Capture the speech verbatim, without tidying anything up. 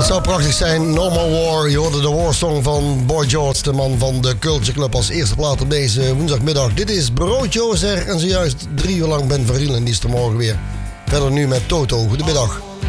Dat zou prachtig zijn. No More War. Je hoorde de warsong van Boy George, de man van de Culture Club, als eerste plaat op deze woensdagmiddag. Dit is Bureau Joser en zojuist drie uur lang Ben Verriel en die is er morgen weer. Verder nu met Toto. Goedemiddag.